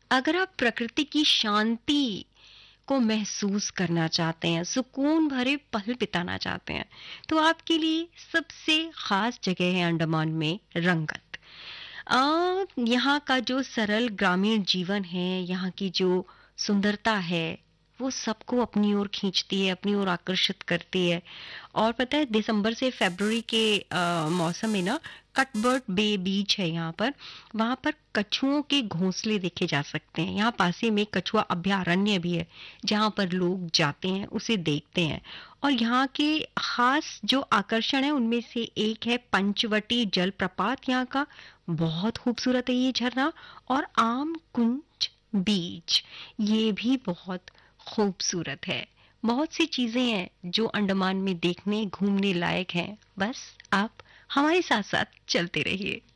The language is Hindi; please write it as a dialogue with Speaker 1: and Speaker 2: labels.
Speaker 1: अगर आप प्रकृति की शांति को महसूस करना चाहते हैं, सुकून भरे पल बिताना चाहते हैं, तो आपके लिए सबसे खास जगह है अंडमान में रंगत। यहाँ का जो सरल ग्रामीण जीवन है, यहाँ की जो सुंदरता है, वो सबको अपनी ओर खींचती है, अपनी ओर आकर्षित करती है। और पता है दिसंबर से फरवरी के मौसम में ना कटबर्ट बे बीच है यहाँ पर, वहाँ पर कछुओं के घोंसले देखे जा सकते हैं। यहाँ पास ही में कछुआ अभयारण्य भी है, जहाँ पर लोग जाते हैं, उसे देखते हैं। और यहाँ के खास जो आकर्षण है उनमें से एक है पंचवटी जलप्रपात यहाँ का। बहुत खूबसूरत है ये झरना। और आम कुंज बीच, ये भी बहुत खूबसूरत है। बहुत सी चीजें हैं जो अंडमान में देखने घूमने लायक हैं। बस आप हमारे साथ साथ चलते रहिए।